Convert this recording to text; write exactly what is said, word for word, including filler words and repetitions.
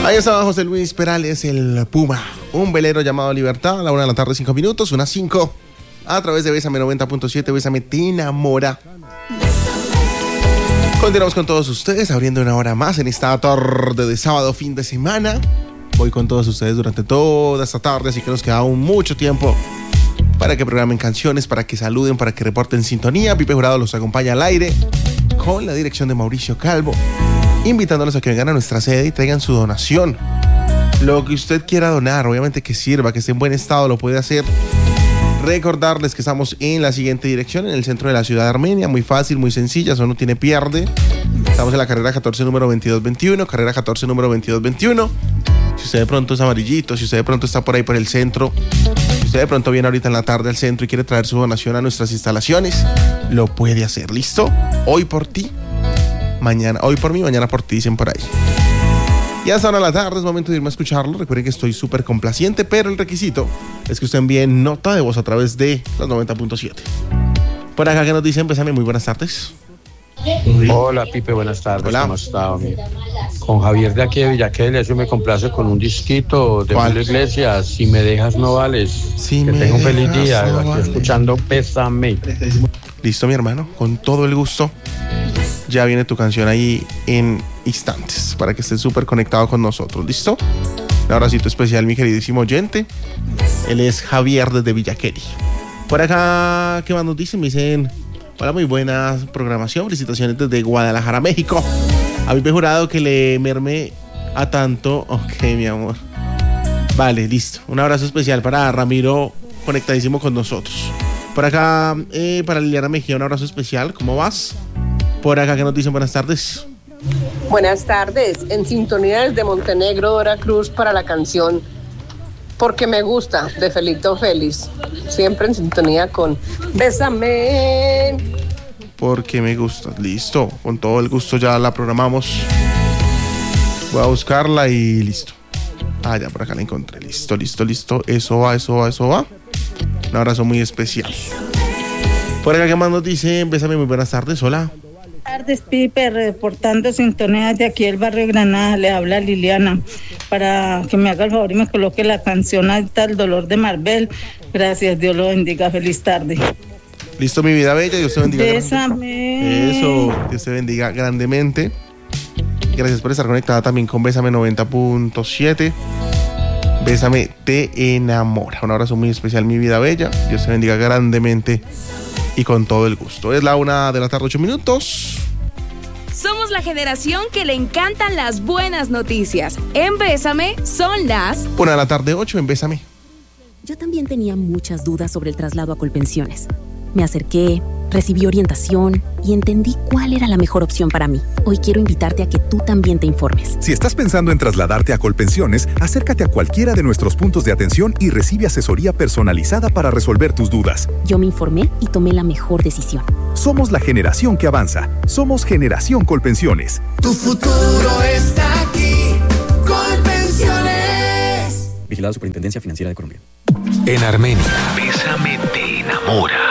Ahí estaba José Luis Perales, el Puma. Un velero llamado Libertad, a la una de la tarde, cinco minutos, unas cinco. A través de Bésame noventa punto siete, Bésame te enamora. Continuamos con todos ustedes, abriendo una hora más en esta tarde de sábado, fin de semana. Voy con todos ustedes durante toda esta tarde, así que nos queda aún mucho tiempo para que programen canciones, para que saluden, para que reporten sintonía. Pipe Jurado los acompaña al aire con la dirección de Mauricio Calvo, invitándolos a que vengan a nuestra sede y traigan su donación. Lo que usted quiera donar, obviamente que sirva, que esté en buen estado, lo puede hacer. Recordarles que estamos en la siguiente dirección, en el centro de la ciudad de Armenia. Muy fácil, muy sencilla, eso no tiene pierde. Estamos en la carrera catorce, número veintidós veintiuno. Carrera catorce, número veintidós veintiuno. Si usted de pronto es amarillito, si usted de pronto está por ahí por el centro, si usted de pronto viene ahorita en la tarde al centro y quiere traer su donación a nuestras instalaciones, lo puede hacer. ¿Listo? Hoy por ti, mañana, hoy por mí, mañana por ti, dicen por ahí. Y hasta ahora en la tarde es momento de irme a escucharlo. Recuerden que estoy súper complaciente, pero el requisito es que usted envíe nota de voz a través de los noventa punto siete. Por acá que nos dicen, empezame, muy buenas tardes. Hola Pipe, buenas tardes. Hola. ¿Cómo está, amigo? Con Javier de aquí de Villaquel, eso me complace con un disquito de Julio Iglesias, Si me dejas no vales. Si que me tenga un feliz dejas, día, no aquí vale. escuchando Bésame. Listo, mi hermano, con todo el gusto. Ya viene tu canción ahí en instantes para que estés súper conectado con nosotros. ¿Listo? Un abracito especial, mi queridísimo oyente. Él es Javier desde Villaqueri. Por acá, ¿qué más nos dicen? Me dicen, hola, muy buena programación. Felicitaciones desde Guadalajara, México. A mi Jurado que le merme a tanto. Ok, mi amor. Vale, listo. Un abrazo especial para Ramiro, conectadísimo con nosotros. Por acá, eh, para Liliana Mejía, un abrazo especial. ¿Cómo vas? Por acá, que nos dicen buenas tardes. Buenas tardes. En sintonía desde Montenegro, Dora Cruz, para la canción Porque me gusta, de Felito Félix. Siempre en sintonía con Bésame. Porque me gusta. Listo. Con todo el gusto ya la programamos. Voy a buscarla y listo. Ah, ya por acá la encontré. Listo, listo, listo. Eso va, eso va, eso va. Un abrazo muy especial. Por acá, ¿qué más nos dicen? Bésame, muy buenas tardes. Hola. Buenas tardes, Pipe, reportando sintonía de aquí del barrio Granada. Le habla Liliana para que me haga el favor y me coloque la canción Hasta el dolor de Marvel. Gracias, Dios lo bendiga. Feliz tarde. Listo, mi vida bella. Dios te bendiga. Bésame. Eso, Dios te bendiga grandemente. Gracias por estar conectada también con Bésame noventa punto siete. Bésame te enamora. Un abrazo muy especial, mi vida bella. Dios te bendiga grandemente y con todo el gusto. Es la una de la tarde, ocho minutos. Somos la generación que le encantan las buenas noticias. En Bésame son las... Una de la tarde, ocho en Bésame. Yo también tenía muchas dudas sobre el traslado a Colpensiones. Me acerqué, recibí orientación y entendí cuál era la mejor opción para mí. Hoy quiero invitarte a que tú también te informes. Si estás pensando en trasladarte a Colpensiones, acércate a cualquiera de nuestros puntos de atención y recibe asesoría personalizada para resolver tus dudas. Yo me informé y tomé la mejor decisión. Somos la generación que avanza. Somos Generación Colpensiones. Tu futuro está aquí. Colpensiones. Vigilado Superintendencia Financiera de Colombia. En Armenia, Bésame te enamora.